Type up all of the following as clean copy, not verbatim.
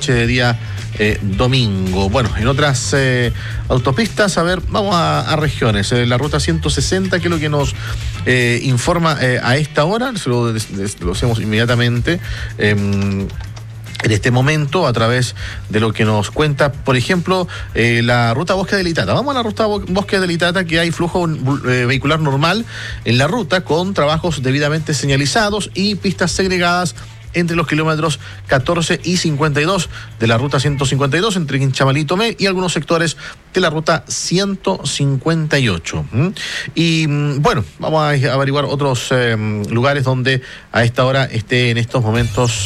noche de día domingo. Bueno, en otras autopistas, a ver, vamos a regiones. La ruta 160, que es lo que nos informa a esta hora, se lo hacemos inmediatamente. En este momento, a través de lo que nos cuenta, por ejemplo, la ruta Bosque del Itata. Vamos a la ruta Bosque del Itata, que hay flujo vehicular normal en la ruta, con trabajos debidamente señalizados y pistas segregadas entre los kilómetros 14 y 52 de la ruta 152, entre Quinchamalí y Tomé, y algunos sectores de la ruta 158. Y bueno, vamos a averiguar otros lugares donde a esta hora esté en estos momentos,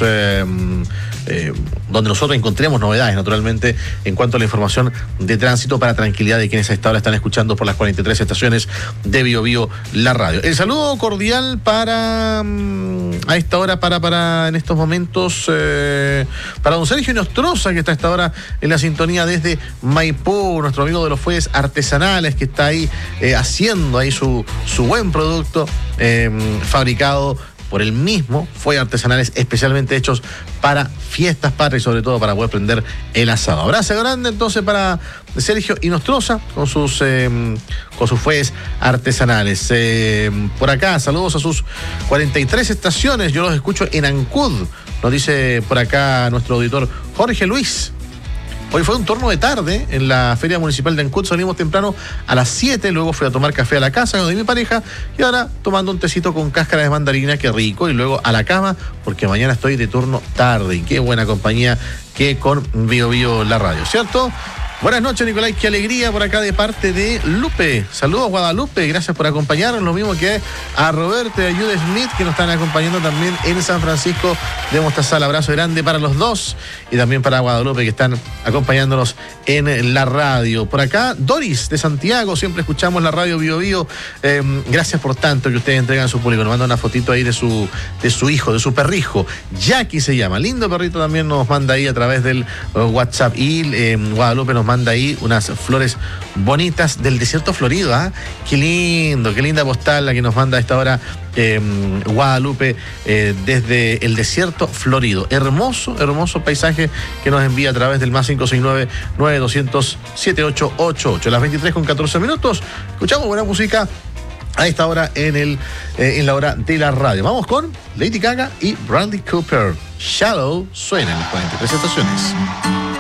donde nosotros encontremos novedades, naturalmente, en cuanto a la información de tránsito, para tranquilidad de quienes a esta hora están escuchando por las 43 estaciones de Bio Bio, la radio. El saludo cordial para a esta hora, para en estos momentos, para don Sergio Nostroza, que está a esta hora en la sintonía desde Maipú, nuestro amigo de los fuelles artesanales, que está ahí haciendo ahí su buen producto, fabricado por él mismo, fuelles artesanales especialmente hechos para fiestas patrias y sobre todo para poder prender el asado. Abrazo grande entonces para Sergio Nostroza con sus fuelles artesanales. Por acá, saludos a sus 43 estaciones, yo los escucho en Ancud, nos dice por acá nuestro auditor Jorge Luis. Hoy fue un turno de tarde en la Feria Municipal de Ancud, salimos temprano a las 7, luego fui a tomar café a la casa de mi pareja y ahora tomando un tecito con cáscara de mandarina, qué rico, y luego a la cama porque mañana estoy de turno tarde, y qué buena compañía que con Bio Bio la radio, ¿cierto? Buenas noches, Nicolás, qué alegría por acá de parte de Lupe. Saludos, Guadalupe, gracias por acompañarnos, lo mismo que a Roberto y a Jude Smith, que nos están acompañando también en San Francisco de Mostazal. Abrazo grande para los dos y también para Guadalupe, que están acompañándonos en la radio. Por acá, Doris de Santiago, siempre escuchamos la radio Bio Bio. Gracias por tanto que ustedes entregan a su público. Nos manda una fotito ahí de su hijo, de su perrijo. Jackie se llama, lindo perrito, también nos manda ahí a través del WhatsApp. Y Guadalupe nos manda ahí unas flores bonitas del desierto florido, ¿ah? Qué lindo, qué linda postal la que nos manda a esta hora Guadalupe desde el desierto florido. Hermoso paisaje que nos envía a través del más 569-9200-7888. Las 23:14. Escuchamos buena música a esta hora en la hora de la radio. Vamos con Lady Gaga y Bradley Cooper. Shallow suena en las 43 estaciones.